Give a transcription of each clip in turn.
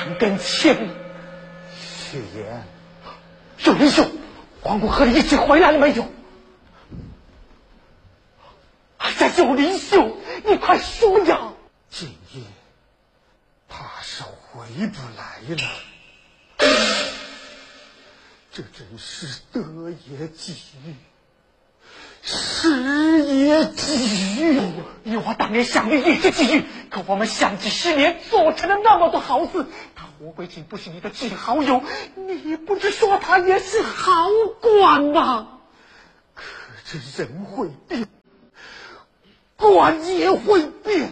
3根签。 雪言， 有林兄，皇姑和你一起回来了没有？哎呀，有林兄，你快说呀！ 今夜怕是回不来了。这真是得也机遇，失也机遇。 我当年相遇也是机遇，可我们相知10年，做成了那么多好事。他霍贵卿不是你的至好友，你不是说他也是好官吗？ 可这人会变，官也会变。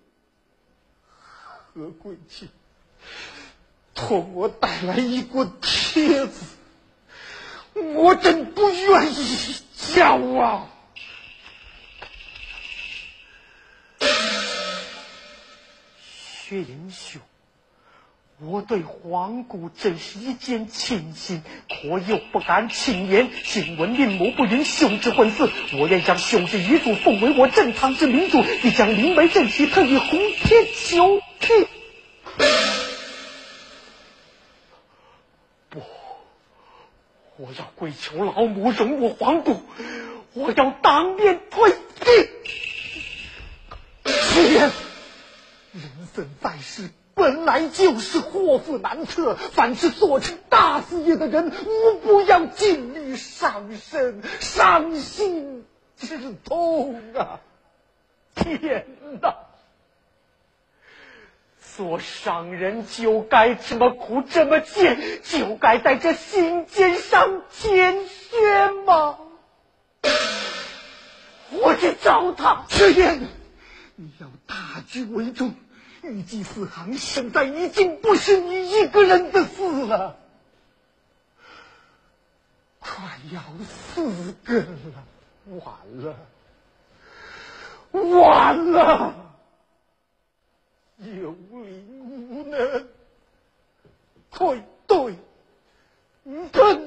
何贵卿托我带来一个帖子，我真不愿意交啊！ 薛英兄，我对皇姑真是一见倾心，可又不敢轻言。请问林某不允兄之婚事，我愿将兄之遗嘱奉为我正堂之明珠，亦将灵媒正妻特以红帖求聘。不，我要跪求老母容我皇姑，我要当面推辞。 师爷，人生在世本来就是祸福难测，凡是做成大事业的人，无不要尽虑伤身伤心之痛啊！ 天哪！做商人就该这么苦这么贱，就该在这心尖上舔血吗？我去找他。 师爷，你要大局为重，预计4行现在已经不是你一个人的事了，快要4个了，完了，有理无能，愧对，更